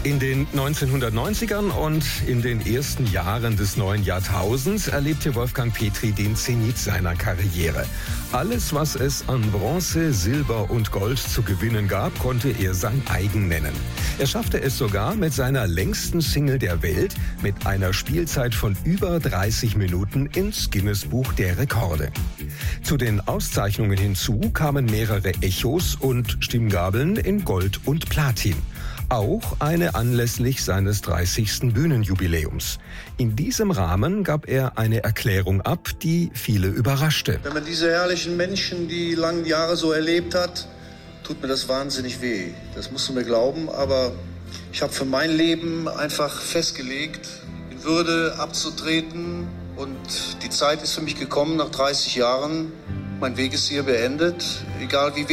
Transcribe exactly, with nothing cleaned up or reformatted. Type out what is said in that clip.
In den neunzehnhundertneunzigern und in den ersten Jahren des neuen Jahrtausends erlebte Wolfgang Petri den Zenit seiner Karriere. Alles, was es an Bronze, Silber und Gold zu gewinnen gab, konnte er sein eigen nennen. Er schaffte es sogar mit seiner längsten Single der Welt mit einer Spielzeit von über dreißig Minuten ins Guinness-Buch der Rekorde. Zu den Auszeichnungen hinzu kamen mehrere Echos und Stimmgabeln in Gold und Platin. Auch eine anlässlich seines dreißigsten Bühnenjubiläums. In diesem Rahmen gab er eine Erklärung ab, die viele überraschte. Wenn man diese herrlichen Menschen die langen Jahre so erlebt hat, tut mir das wahnsinnig weh. Das musst du mir glauben, aber ich habe für mein Leben einfach festgelegt, in Würde abzutreten, und die Zeit ist für mich gekommen nach dreißig Jahren. Mein Weg ist hier beendet, egal wie